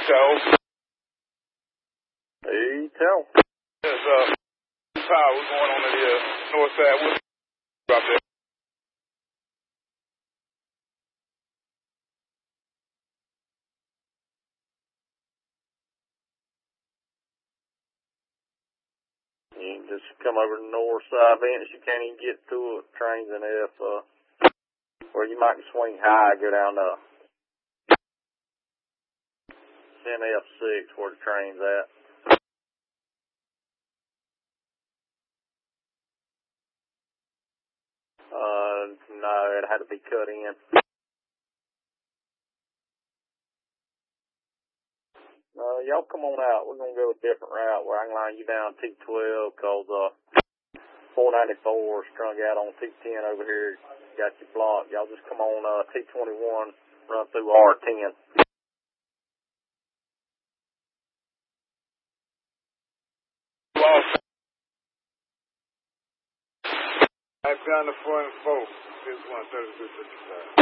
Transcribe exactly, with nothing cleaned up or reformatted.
So, Hey, tell. yes, uh, power, we're going on the uh, north side. What's out there? You can just come over to the north side, Venice. You can't even get to it. Trains in F, uh, or you might swing high, go down to ten F six where the train's at. Uh, no, it had to be cut in. Uh, y'all come on out. We're going to go a different route where I can line you down T twelve because, uh, four ninety-four strung out on T ten over here. Got you blocked. Y'all just come on, uh, T twenty-one, run through R ten. Well, I've gone to four and four. This one, thirty-two fifty-five.